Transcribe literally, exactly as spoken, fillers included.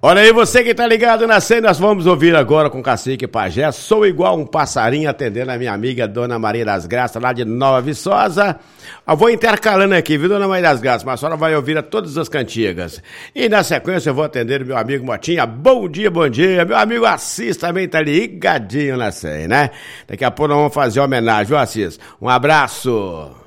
Olha aí, você que tá ligado na cena, nós vamos ouvir agora com Cacique Pajé. Sou igual um passarinho, atendendo a minha amiga Dona Maria das Graças, lá de Nova Viçosa. Eu vou intercalando aqui, viu, Dona Maria das Graças? Mas a senhora vai ouvir a todas as cantigas. E na sequência eu vou atender o meu amigo Motinha. Bom dia, bom dia. Meu amigo Assis também tá ligadinho na cena, né? Daqui a pouco nós vamos fazer homenagem, viu, Assis? Um abraço.